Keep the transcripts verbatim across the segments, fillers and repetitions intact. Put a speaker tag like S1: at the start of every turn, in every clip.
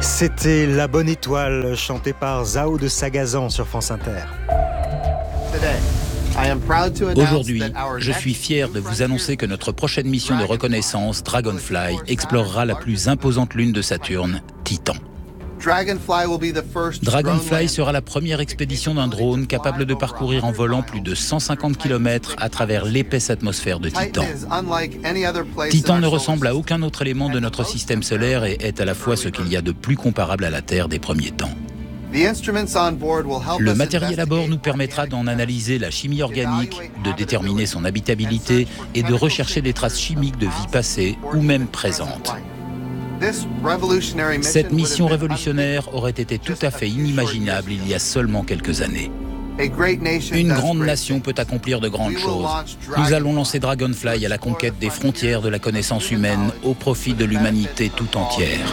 S1: C'était La Bonne Étoile, chantée par Zao de Sagazan sur France Inter.
S2: Aujourd'hui, je suis fier de vous annoncer que notre prochaine mission de reconnaissance, Dragonfly, explorera la plus imposante lune de Saturne, Titan. Dragonfly sera la première expédition d'un drone capable de parcourir en volant plus de cent cinquante kilomètres à travers l'épaisse atmosphère de Titan. Titan ne ressemble à aucun autre élément de notre système solaire et est à la fois ce qu'il y a de plus comparable à la Terre des premiers temps. Le matériel à bord nous permettra d'en analyser la chimie organique, de déterminer son habitabilité et de rechercher des traces chimiques de vie passée ou même présente. Cette mission révolutionnaire aurait été tout à fait inimaginable il y a seulement quelques années. Une grande nation peut accomplir de grandes choses. Nous allons lancer Dragonfly à la conquête des frontières de la connaissance humaine au profit de l'humanité tout entière.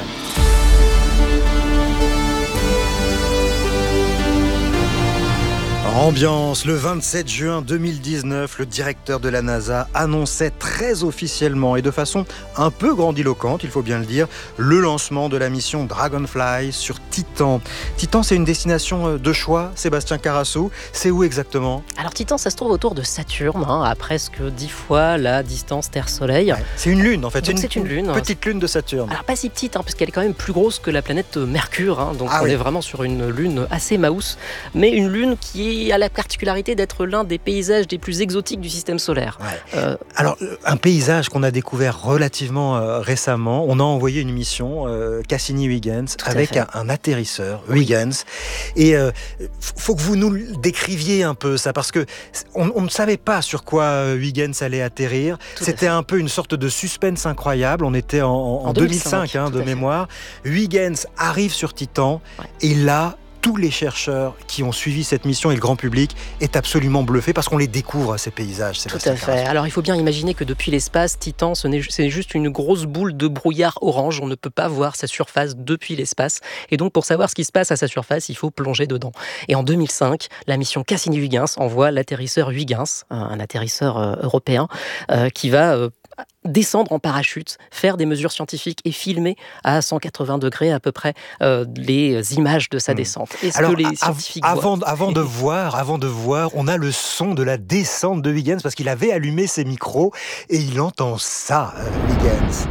S1: Ambiance, le vingt-sept juin deux mille dix-neuf, le directeur de la NASA annonçait très officiellement et de façon un peu grandiloquente, il faut bien le dire, le lancement de la mission Dragonfly sur Titan. Titan, c'est une destination de choix, Sébastien Carasso. C'est où exactement ?
S3: Alors Titan, ça se trouve autour de Saturne, hein, à presque dix fois la distance Terre-Soleil.
S1: Ouais, c'est une lune en fait,
S3: donc
S1: une,
S3: c'est une lune.
S1: Petite lune de Saturne.
S3: Alors pas si petite, hein, parce qu'elle est quand même plus grosse que la planète Mercure, hein, donc ah, on oui. est vraiment sur une lune assez mouse, mais une lune qui est a la particularité d'être l'un des paysages les plus exotiques du système solaire.
S1: Ouais. Euh, Alors, un paysage qu'on a découvert relativement euh, récemment, on a envoyé une mission, euh, Cassini-Huygens, avec un, un atterrisseur, Huygens, et il euh, faut que vous nous décriviez un peu ça, parce que on, on ne savait pas sur quoi Huygens allait atterrir. Tout C'était un peu une sorte de suspense incroyable. On était en, en, en deux mille cinq, deux mille cinq hein, de mémoire. Huygens arrive sur Titan, ouais. et là, tous les chercheurs qui ont suivi cette mission et le grand public est absolument bluffé parce qu'on les découvre, ces paysages.
S3: Tout à fait. Alors il faut bien imaginer que depuis l'espace, Titan, ce n'est, c'est juste une grosse boule de brouillard orange. On ne peut pas voir sa surface depuis l'espace. Et donc pour savoir ce qui se passe à sa surface, il faut plonger dedans. Et en deux mille cinq, la mission Cassini-Huygens envoie l'atterrisseur Huygens, un atterrisseur euh, européen, euh, qui va... Euh, descendre en parachute, faire des mesures scientifiques et filmer à cent quatre-vingts degrés à peu près euh, les images de sa mmh. descente. Est-ce Alors, que les scientifiques
S1: av- avant,
S3: voient
S1: avant de voir, avant de voir, on a le son de la descente de Huygens parce qu'il avait allumé ses micros et il entend ça, euh, Huygens.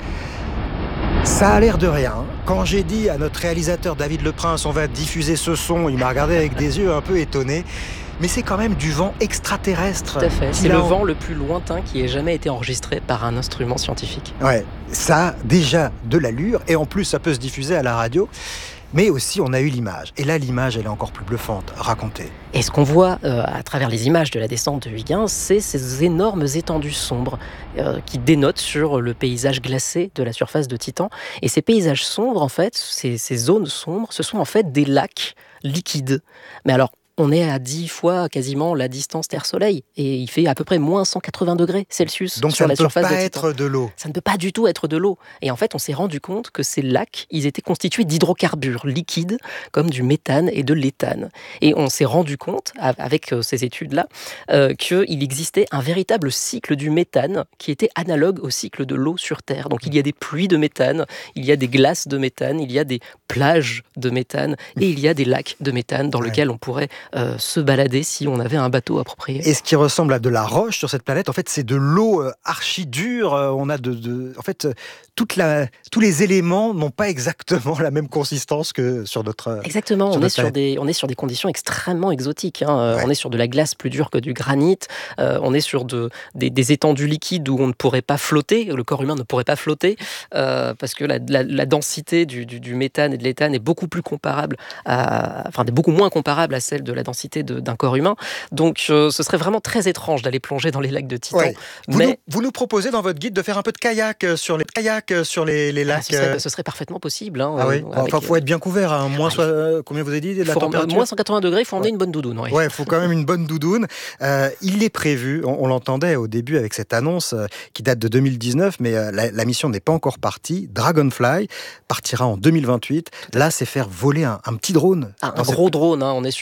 S1: Ça a l'air de rien. Quand j'ai dit à notre réalisateur David Leprince, on va diffuser ce son, il m'a regardé avec des yeux un peu étonnés. Mais c'est quand même du vent extraterrestre.
S3: Tout à fait. C'est le en... vent le plus lointain qui ait jamais été enregistré par un instrument scientifique.
S1: Ouais, ça a déjà de l'allure et en plus ça peut se diffuser à la radio. Mais aussi, on a eu l'image. Et là, l'image, elle est encore plus bluffante. Racontez.
S3: Et ce qu'on voit euh, à travers les images de la descente de Huygens, c'est ces énormes étendues sombres euh, qui dénotent sur le paysage glacé de la surface de Titan. Et ces paysages sombres, en fait, ces, ces zones sombres, ce sont en fait des lacs liquides. Mais alors, on est à dix fois quasiment la distance Terre-Soleil et il fait à peu près moins cent quatre-vingts degrés Celsius
S1: Donc
S3: sur la surface de Titan.
S1: Donc ça ne peut pas être de l'eau.
S3: Ça ne peut pas du tout être de l'eau. Et en fait, on s'est rendu compte que ces lacs, ils étaient constitués d'hydrocarbures liquides comme du méthane et de l'éthane. Et on s'est rendu compte, avec ces études-là, euh, qu'il existait un véritable cycle du méthane qui était analogue au cycle de l'eau sur Terre. Donc il y a des pluies de méthane, il y a des glaces de méthane, il y a des plages de méthane et il y a des lacs de méthane dans ouais. lesquels on pourrait Euh, se balader si on avait un bateau approprié.
S1: Et ce qui ressemble à de la roche sur cette planète, en fait, c'est de l'eau euh, archi dure. Euh, on a de, de, en fait, euh, toute la, tous les éléments n'ont pas exactement la même consistance que sur notre.
S3: Exactement.
S1: Sur
S3: on
S1: notre
S3: est sur des, on est sur des conditions extrêmement exotiques. Hein. Euh, ouais. On est sur de la glace plus dure que du granit. Euh, on est sur de, des, des étendues liquides où on ne pourrait pas flotter. Le corps humain ne pourrait pas flotter euh, parce que la, la, la densité du, du, du méthane et de l'éthane est beaucoup plus comparable, à, enfin, beaucoup moins comparable à celle de la densité De, d'un corps humain. Donc euh, ce serait vraiment très étrange d'aller plonger dans les lacs de Titan. Ouais.
S1: Vous,
S3: Mais...
S1: nous, vous nous proposez dans votre guide de faire un peu de kayak sur les, kayak sur les, les lacs.
S3: Ah, ce, serait, ce serait parfaitement possible. Hein,
S1: ah oui.
S3: euh,
S1: Enfin, il faut être bien couvert. Hein. Moins, ah, soit, combien vous avez dit de la
S3: faut
S1: température
S3: moins cent quatre-vingts degrés, il faut emmener
S1: ouais.
S3: une bonne doudoune. Oui,
S1: ouais, il faut quand même une bonne doudoune. Euh, il est prévu, on, on l'entendait au début avec cette annonce euh, qui date de deux mille dix-neuf, mais euh, la, la mission n'est pas encore partie. Dragonfly partira en deux mille vingt-huit. Là, c'est faire voler un, un petit drone.
S3: Ah, un gros cette... drone. Hein. On est sur, sur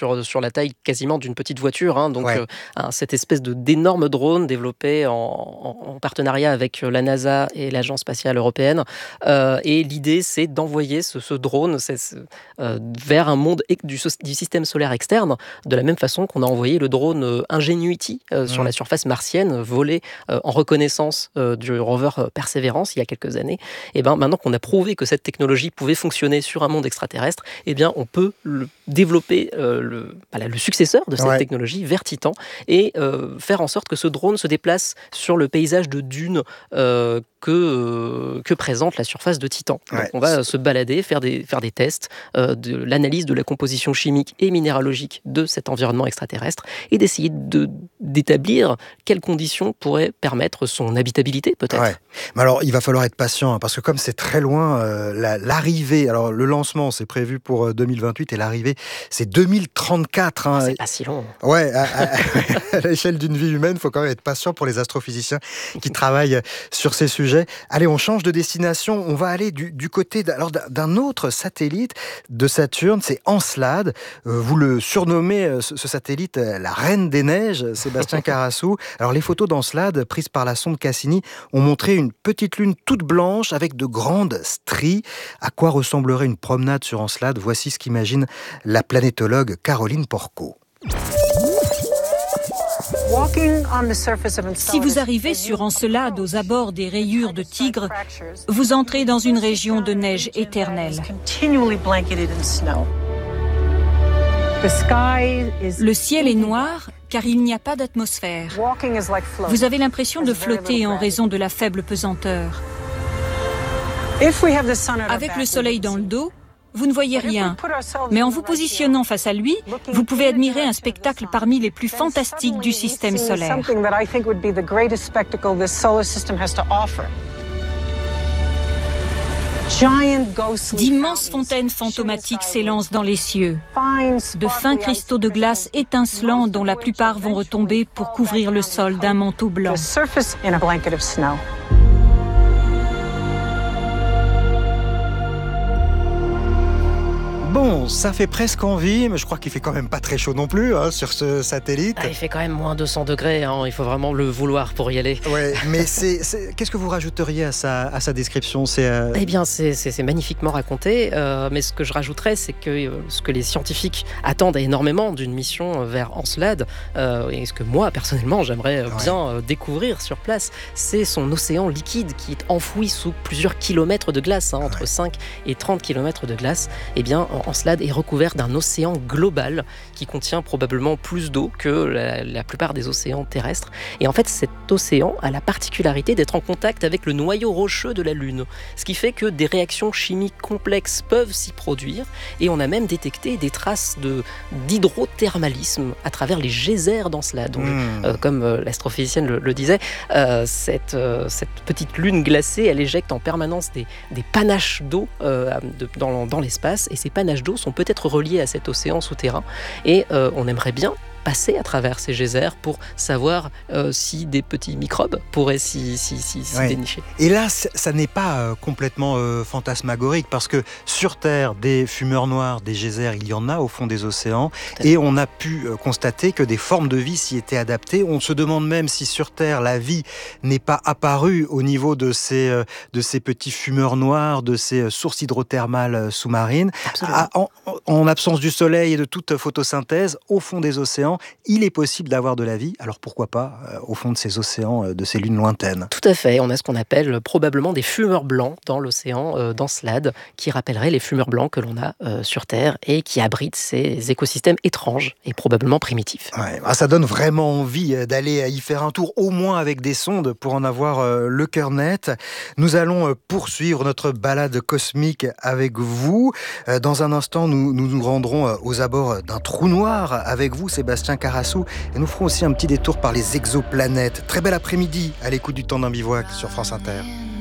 S3: la taille quasiment d'une petite voiture. Hein, donc,
S1: ouais.
S3: euh, hein, cette espèce de, d'énorme drone développé en, en, en partenariat avec la NASA et l'Agence spatiale européenne. Euh, et l'idée, c'est d'envoyer ce, ce drone c'est, c'est, euh, vers un monde du, du système solaire externe, de la même façon qu'on a envoyé le drone euh, Ingenuity euh, mmh. sur la surface martienne, volé euh, en reconnaissance euh, du rover Perseverance il y a quelques années. Et ben, maintenant qu'on a prouvé que cette technologie pouvait fonctionner sur un monde extraterrestre, eh bien, on peut le développer euh, le, voilà, le successeur de cette ouais. technologie vers Titan et euh, faire en sorte que ce drone se déplace sur le paysage de dunes euh, que, euh, que présente la surface de Titan. Ouais. Donc on va se balader, faire des, faire des tests, euh, de l'analyse de la composition chimique et minéralogique de cet environnement extraterrestre et d'essayer de, d'établir quelles conditions pourraient permettre son habitabilité, peut-être.
S1: Ouais. Mais alors, il va falloir être patient, hein, parce que comme c'est très loin, euh, la, l'arrivée, alors le lancement, c'est prévu pour deux mille vingt-huit et l'arrivée, c'est deux mille trente-quatre. Hein.
S3: C'est pas si long.
S1: Ouais, à, à, à l'échelle d'une vie humaine, il faut quand même être patient pour les astrophysiciens qui travaillent sur ces sujets. Allez, on change de destination, on va aller du, du côté d'un, alors d'un autre satellite de Saturne, c'est Encelade. Euh, vous le surnommez, ce, ce satellite, la reine des neiges, Sébastien Carassou. Alors les photos d'Encelade, prises par la sonde Cassini, ont montré une petite lune toute blanche avec de grandes stries. À quoi ressemblerait une promenade sur Encelade ? Voici ce qu'imagine la planétologue Caroline Porco.
S4: Si vous arrivez sur Encelade aux abords des rayures de Tigre, vous entrez dans une région de neige éternelle. Le ciel est noir car il n'y a pas d'atmosphère. Vous avez l'impression de flotter en raison de la faible pesanteur. Avec le soleil dans le dos, vous ne voyez rien. Mais en vous positionnant face à lui, vous pouvez admirer un spectacle parmi les plus fantastiques du système solaire. D'immenses fontaines fantomatiques s'élancent dans les cieux. De fins cristaux de glace étincelants dont la plupart vont retomber pour couvrir le sol d'un manteau blanc.
S1: Bon, ça fait presque envie, mais je crois qu'il fait quand même pas très chaud non plus hein, sur ce satellite.
S3: Ah, il fait quand même moins deux cents degrés, hein, il faut vraiment le vouloir pour y aller.
S1: Ouais, mais c'est, c'est... qu'est-ce que vous rajouteriez à sa, à sa description ? c'est, euh...
S3: Eh bien, c'est, c'est, c'est magnifiquement raconté, euh, mais ce que je rajouterais, c'est que euh, ce que les scientifiques attendent énormément d'une mission vers Encelade, euh, et ce que moi, personnellement, j'aimerais ouais. bien euh, découvrir sur place, c'est son océan liquide qui est enfoui sous plusieurs kilomètres de glace, hein, entre ouais. cinq et trente kilomètres de glace. Eh bien, Encelade est recouvert d'un océan global qui contient probablement plus d'eau que la, la plupart des océans terrestres. Et en fait, cet océan a la particularité d'être en contact avec le noyau rocheux de la Lune, ce qui fait que des réactions chimiques complexes peuvent s'y produire. Et on a même détecté des traces de, d'hydrothermalisme à travers les geysers d'Encelade. Donc, mmh. euh, comme euh, l'astrophysicienne le, le disait, euh, cette, euh, cette petite lune glacée, elle éjecte en permanence des, des panaches d'eau euh, de, dans, dans l'espace. Et ces panaches d'eau sont peut-être reliés à cet océan souterrain et euh, on aimerait bien passer à travers ces geysers pour savoir euh, si des petits microbes pourraient s'y, s'y, s'y, s'y ouais. dénicher.
S1: Et là, ça n'est pas euh, complètement euh, fantasmagorique parce que sur Terre, des fumeurs noirs, des geysers, il y en a au fond des océans et on a pu euh, constater que des formes de vie s'y étaient adaptées. On se demande même si sur Terre, la vie n'est pas apparue au niveau de ces, euh, de ces petits fumeurs noirs, de ces sources hydrothermales euh, sous-marines. À, en, en absence du soleil et de toute photosynthèse, au fond des océans, il est possible d'avoir de la vie, alors pourquoi pas euh, au fond de ces océans, euh, de ces lunes lointaines.
S3: Tout à fait, on a ce qu'on appelle probablement des fumeurs blancs dans l'océan euh, d'Encelade, qui rappelleraient les fumeurs blancs que l'on a euh, sur Terre et qui abritent ces écosystèmes étranges et probablement primitifs.
S1: Ouais, ah, ça donne vraiment envie d'aller y faire un tour, au moins avec des sondes, pour en avoir euh, le cœur net. Nous allons euh, poursuivre notre balade cosmique avec vous. Euh, dans un instant, nous nous, nous rendrons euh, aux abords d'un trou noir avec vous, Sébastien Carassou, et nous ferons aussi un petit détour par les exoplanètes. Très bel après-midi à l'écoute du Temps d'un bivouac sur France Inter.